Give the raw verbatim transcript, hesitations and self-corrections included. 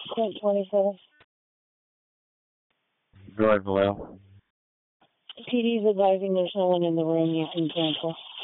ten twenty-seven. Go ahead, Vallejo. P D's advising there's no one in the room yet in cancel.